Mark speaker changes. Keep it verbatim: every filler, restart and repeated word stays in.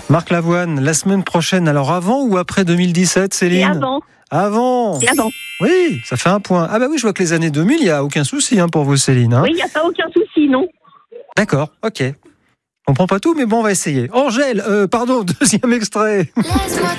Speaker 1: Marc Lavoine, la semaine prochaine, alors avant ou après deux mille dix-sept, Céline ?
Speaker 2: Et avant.
Speaker 1: Avant.
Speaker 2: Et avant.
Speaker 1: Oui, ça fait un point. Ah bah oui, je vois que les années deux mille, il n'y a aucun souci hein, pour vous, Céline. Hein.
Speaker 2: Oui, il n'y a pas aucun souci, non.
Speaker 1: D'accord, ok. On comprend pas tout, mais bon, on va essayer. Angèle, euh, pardon, deuxième extrait.